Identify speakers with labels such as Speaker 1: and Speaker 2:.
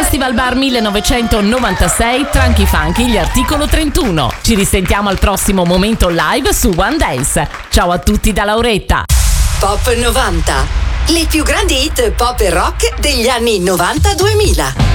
Speaker 1: Festival Bar 1996, Tranchi Funky, gli Articolo 31. Ci risentiamo al prossimo momento live su One Dance. Ciao a tutti da Lauretta.
Speaker 2: Pop 90. Le più grandi hit pop e rock degli anni 90-2000.